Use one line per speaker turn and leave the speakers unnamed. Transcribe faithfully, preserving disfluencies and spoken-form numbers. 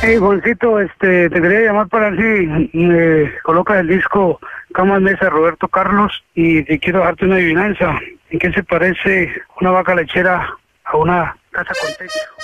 Hey, Juancito, este, te quería llamar para ver si me colocas el disco Camas Mesa de Roberto Carlos y te quiero darte una adivinanza. ¿En qué se parece una vaca lechera a una casa con techo?